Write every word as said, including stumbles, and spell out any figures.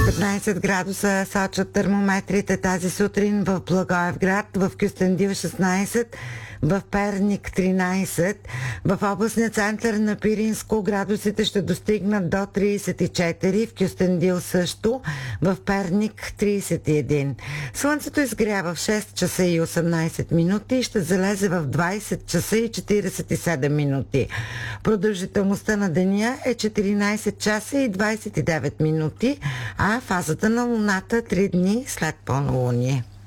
петнайсет градуса сочат термометрите тази сутрин в Благоевград, в Кюстендил шестнайсет, в Перник тринайсет, в областния център на Пиринско градусите ще достигнат до трийсет и четири, в Кюстендил също, в Перник трийсет и един. Слънцето изгрява в шест часа и осемнайсет минути и ще залезе в двайсет часа и четирийсет и седем минути. Продължителността на деня е четиринайсет часа и двайсет и девет минути, а фазата на Луната три дни след пълнолуние.